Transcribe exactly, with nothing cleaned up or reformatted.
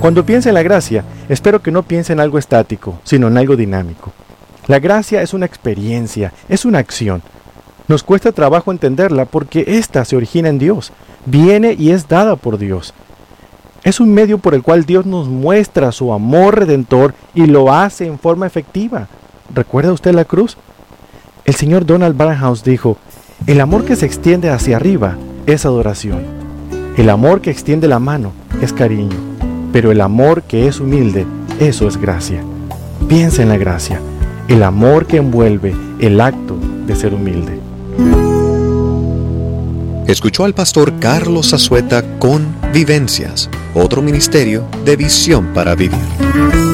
Cuando piense en la gracia, espero que no piense en algo estático, sino en algo dinámico. La gracia es una experiencia, es una acción. Nos cuesta trabajo entenderla porque ésta se origina en Dios, viene y es dada por Dios. Es un medio por el cual Dios nos muestra su amor redentor y lo hace en forma efectiva. ¿Recuerda usted la cruz? El señor Donald Barnhouse dijo: el amor que se extiende hacia arriba es adoración. El amor que extiende la mano es cariño. Pero el amor que es humilde, eso es gracia. Piensa en la gracia, el amor que envuelve el acto de ser humilde. Escuchó al pastor Carlos Azueta con Vivencias, otro ministerio de Visión para Vivir.